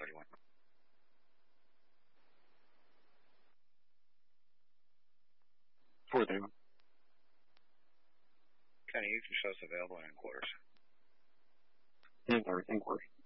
41. Four there. County, you can show us available in quarters. In quarters.